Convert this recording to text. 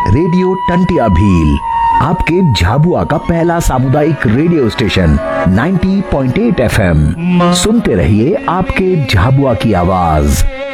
Radio Tantia Bhil, आपके झाबुआ का पहला सामुदायिक रेडियो स्टेशन 90.8 FM। सुनते रहिए आपके झाबुआ की आवाज।